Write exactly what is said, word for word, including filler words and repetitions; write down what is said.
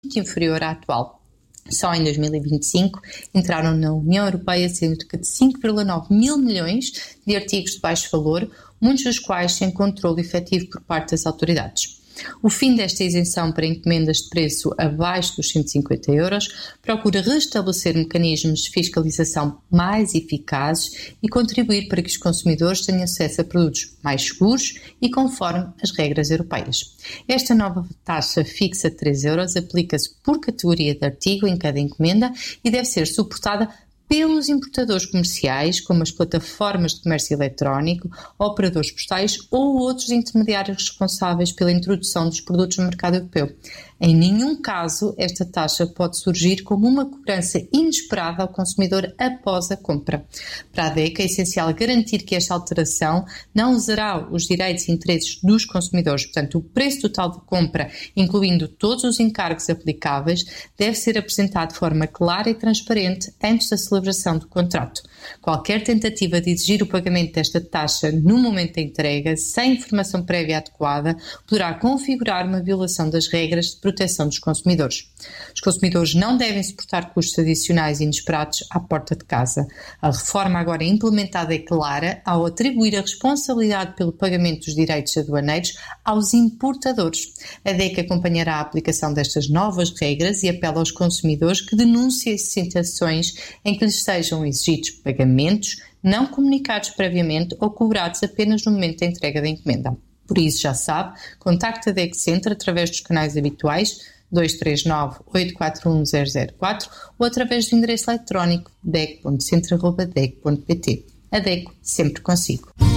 muito inferior à atual. Só em dois mil e vinte e cinco entraram na União Europeia cerca de cinco vírgula nove mil milhões de artigos de baixo valor, muitos dos quais sem controle efetivo por parte das autoridades. O fim desta isenção para encomendas de preço abaixo dos cento e cinquenta euros procura restabelecer mecanismos de fiscalização mais eficazes e contribuir para que os consumidores tenham acesso a produtos mais seguros e conforme as regras europeias. Esta nova taxa fixa de três euros aplica-se por categoria de artigo em cada encomenda e deve ser suportada pelos importadores comerciais, como as plataformas de comércio eletrónico, operadores postais ou outros intermediários responsáveis pela introdução dos produtos no mercado europeu. Em nenhum caso, esta taxa pode surgir como uma cobrança inesperada ao consumidor após a compra. Para a D E C, é essencial garantir que esta alteração não usará os direitos e interesses dos consumidores. Portanto, o preço total de compra, incluindo todos os encargos aplicáveis, deve ser apresentado de forma clara e transparente antes da celebração do contrato. Qualquer tentativa de exigir o pagamento desta taxa no momento da entrega, sem informação prévia adequada, poderá configurar uma violação das regras de proteção dos consumidores. Os consumidores não devem suportar custos adicionais inesperados à porta de casa. A reforma agora implementada é clara ao atribuir a responsabilidade pelo pagamento dos direitos aduaneiros aos importadores. A D E C acompanhará a aplicação destas novas regras e apela aos consumidores que denunciem situações em que lhes sejam exigidos pagamentos não comunicados previamente ou cobrados apenas no momento da entrega da encomenda. Por isso, já sabe, contacte a D E C Center através dos canais habituais dois três nove, oito quatro um, zero zero quatro ou através do endereço eletrónico d e c ponto center arroba d e c ponto p t. A D E C, sempre consigo.